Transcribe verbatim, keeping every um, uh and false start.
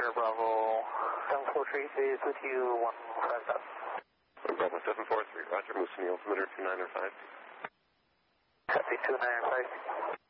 Air Bravo seven four three is with you one five seven. Bravo seven four three, roger, Moose in the altimeter two nine five. Copy two nine five.